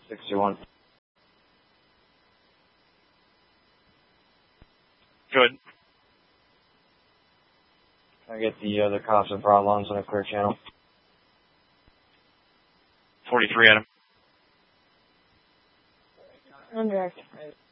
61. Good. Can I get the other cops and problems on a clear channel? 43, Adam. Under active.